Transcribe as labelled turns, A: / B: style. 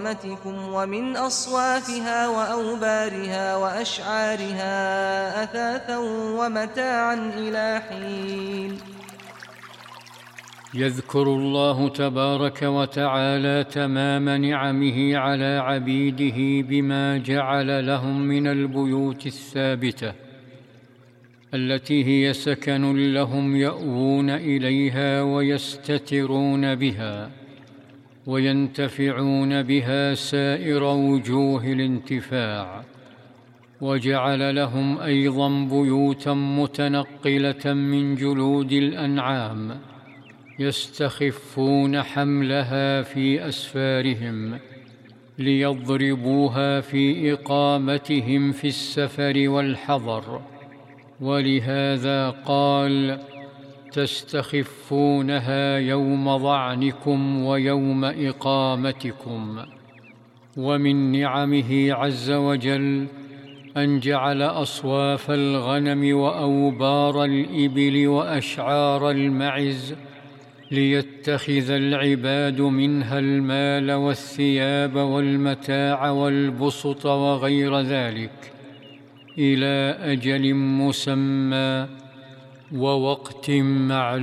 A: ومن أصوافها وأوبارها وأشعارها أثاثا ومتاعا إلى حين.
B: يذكر الله تبارك وتعالى تمام نعمه على عبيده بما جعل لهم من البيوت الثابتة التي هي سكن لهم يأوون إليها ويستترون بها وينتفعون بها سائر وجوه الانتفاع، وجعل لهم أيضا بيوتا متنقلة من جلود الأنعام يستخفون حملها في أسفارهم ليضربوها في إقامتهم في السفر والحضر، ولهذا قال: تستخفونها يوم ظعنكم ويوم إقامتكم. ومن نعمه عز وجل أن جعل أصواف الغنم وأوبار الإبل وأشعار المعز ليتخذ العباد منها المال والثياب والمتاع والبسط وغير ذلك إلى أجل مسمى ووقت معلوم.